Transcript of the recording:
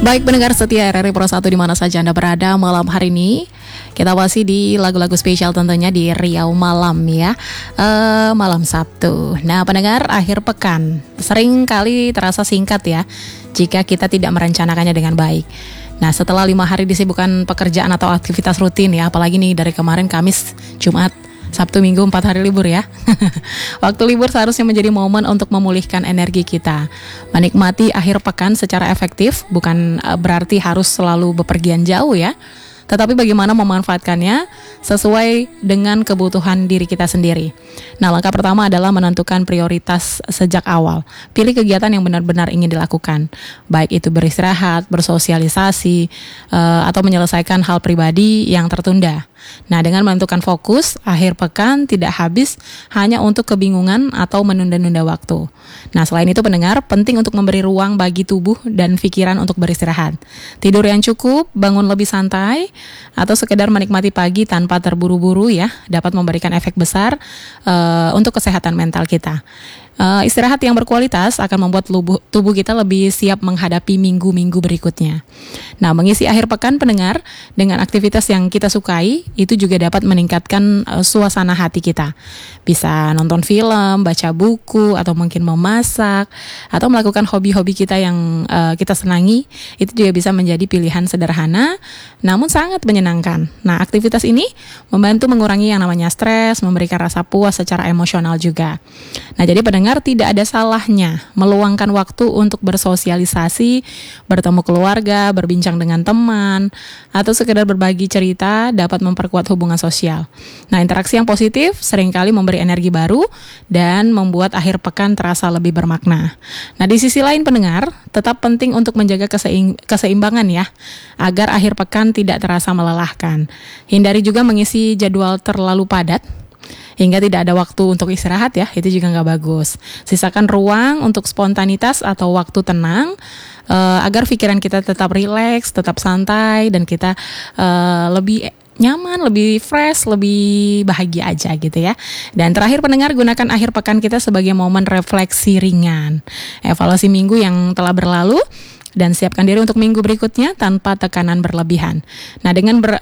Baik pendengar setia RRI Pro 1 di mana saja Anda berada malam hari ini, kita masih di lagu-lagu spesial tentunya di Riau Malam ya, malam Sabtu. Nah pendengar, akhir pekan sering kali terasa singkat ya jika kita tidak merencanakannya dengan baik. Nah setelah 5 hari disibukkan pekerjaan atau aktivitas rutin ya, apalagi nih dari kemarin Kamis, Jumat, Sabtu, Minggu, 4 hari libur ya. Waktu libur seharusnya menjadi momen untuk memulihkan energi kita. Menikmati akhir pekan secara efektif bukan berarti harus selalu bepergian jauh ya, tetapi bagaimana memanfaatkannya sesuai dengan kebutuhan diri kita sendiri. Nah, langkah pertama adalah menentukan prioritas sejak awal. Pilih kegiatan yang benar-benar ingin dilakukan, baik itu beristirahat, bersosialisasi, atau menyelesaikan hal pribadi yang tertunda. Nah, dengan menentukan fokus, akhir pekan tidak habis hanya untuk kebingungan atau menunda-nunda waktu. Nah, selain itu pendengar, penting untuk memberi ruang bagi tubuh dan pikiran untuk beristirahat. Tidur yang cukup, bangun lebih santai, atau sekedar menikmati pagi tanpa terburu-buru ya, dapat memberikan efek besar untuk kesehatan mental kita. Istirahat yang berkualitas akan membuat tubuh kita lebih siap menghadapi minggu-minggu berikutnya. Nah, mengisi akhir pekan pendengar dengan aktivitas yang kita sukai itu juga dapat meningkatkan suasana hati kita. Bisa nonton film, baca buku, atau mungkin memasak, atau melakukan hobi-hobi kita yang kita senangi. Itu juga bisa menjadi pilihan sederhana namun sangat menyenangkan. Nah, aktivitas ini membantu mengurangi yang namanya stres, memberikan rasa puas secara emosional juga. Nah, jadi pendengar, tidak ada salahnya meluangkan waktu untuk bersosialisasi, bertemu keluarga, berbincang dengan teman, atau sekedar berbagi cerita dapat memperkuat hubungan sosial. Nah, interaksi yang positif seringkali memberi energi baru dan membuat akhir pekan terasa lebih bermakna. Nah, di sisi lain pendengar, tetap penting untuk menjaga keseimbangan ya, agar akhir pekan tidak terasa melelahkan. Hindari juga mengisi jadwal terlalu padat hingga tidak ada waktu untuk istirahat ya, itu juga nggak bagus. Sisakan ruang untuk spontanitas atau waktu tenang, agar pikiran kita tetap rileks, tetap santai, dan kita lebih nyaman, lebih fresh, lebih bahagia aja gitu ya. Dan terakhir pendengar, gunakan akhir pekan kita sebagai momen refleksi ringan, evaluasi minggu yang telah berlalu, dan siapkan diri untuk minggu berikutnya tanpa tekanan berlebihan. Nah, dengan